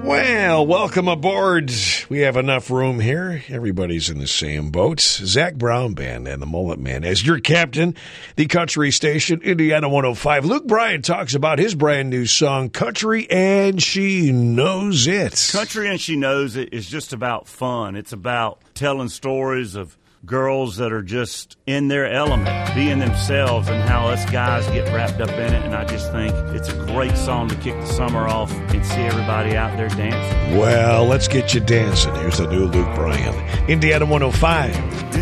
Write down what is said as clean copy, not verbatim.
Well, welcome aboard. We have enough room here. Everybody's in the same boat. Zach Brown Band and the Mullet Man as your captain, the country station, Indiana 105. Luke Bryan talks about his brand new song, Country and She Knows It. Country and She Knows It is just about fun. It's about telling stories of girls that are just in their element, being themselves, and how us guys get wrapped up in it. And I just think it's a great song to kick the summer off and see everybody out there dancing. Well, let's get you dancing. Here's the new Luke Bryan, Indiana 105.